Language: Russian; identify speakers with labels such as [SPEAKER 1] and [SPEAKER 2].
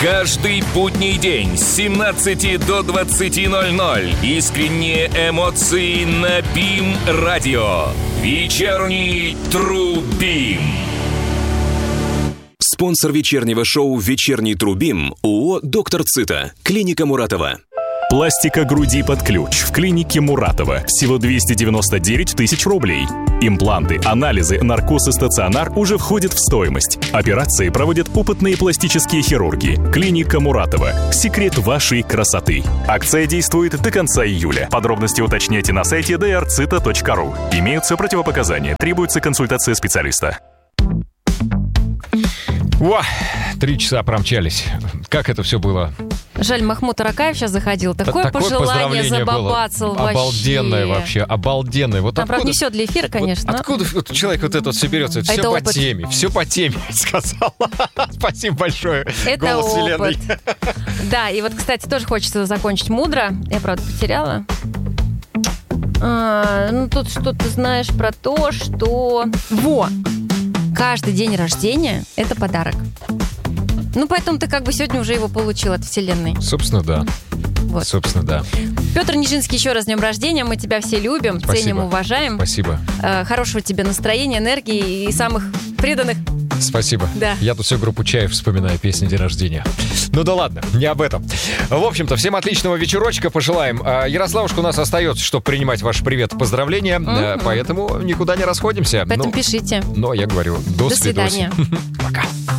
[SPEAKER 1] Каждый будний день с 17 до 20:00. Искренние эмоции на БИМ-радио. Вечерний Трубим.
[SPEAKER 2] Спонсор вечернего шоу «Вечерний Трубим» ООО «Доктор Цита». Клиника Муратова.
[SPEAKER 3] Пластика груди под ключ в клинике Муратова. Всего 299 тысяч рублей. Импланты, анализы, наркоз и стационар уже входят в стоимость. Операции проводят опытные пластические хирурги. Клиника Муратова. Секрет вашей красоты. Акция действует до конца июля. Подробности уточняйте на сайте drcita.ru. Имеются противопоказания. Требуется консультация специалиста.
[SPEAKER 4] 3 часа промчались. Как это все было?
[SPEAKER 5] Жаль, Махмуд Аракаев сейчас заходил. Такое пожелание забабацал вообще.
[SPEAKER 4] Обалденное вообще, обалденное. Вот
[SPEAKER 5] там, правда, не все для эфира, конечно.
[SPEAKER 4] Вот откуда человек вот это вот все берется? Все по
[SPEAKER 5] опыт.
[SPEAKER 4] теме, все по теме, сказала. Спасибо большое.
[SPEAKER 5] Это
[SPEAKER 4] Голос
[SPEAKER 5] опыт.
[SPEAKER 4] Вселенной.
[SPEAKER 5] Да, и вот, кстати, тоже хочется закончить мудро. Я, правда, потеряла. Тут что-то знаешь про то, что... Каждый день рождения – это подарок. Поэтому ты как бы сегодня уже его получил от Вселенной.
[SPEAKER 4] Собственно, да.
[SPEAKER 5] Вот.
[SPEAKER 4] Собственно, да.
[SPEAKER 5] Петр Нижинский, еще раз с днем рождения. Мы тебя все любим, ценим, уважаем.
[SPEAKER 4] Спасибо.
[SPEAKER 5] Хорошего тебе настроения, энергии и самых преданных.
[SPEAKER 4] Спасибо.
[SPEAKER 5] Да.
[SPEAKER 4] Я тут всю группу Чаев вспоминаю песни день рождения. Ну да ладно, не об этом. В общем-то, всем отличного вечерочка пожелаем. Ярославушка у нас остается, чтобы принимать ваши привет и поздравления. Поэтому никуда не расходимся.
[SPEAKER 5] Поэтому пишите.
[SPEAKER 4] Но я говорю, до
[SPEAKER 5] свидания.
[SPEAKER 4] Пока.